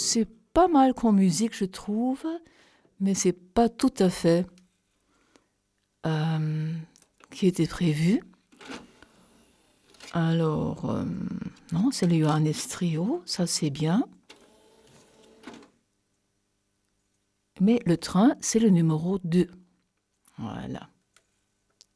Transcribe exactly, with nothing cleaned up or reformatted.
c'est pas mal comme musique, je trouve, mais c'est pas tout à fait euh, qui était prévu. Alors, euh, non, c'est le Johannes Trio, ça c'est bien. Mais le train, c'est le numéro deux. Voilà.